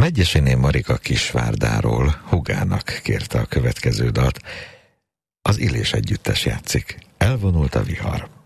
Megyesiné Marika Kisvárdáról húgának kérte a következő dalt. Az Illés együttes játszik. Elvonult a vihar.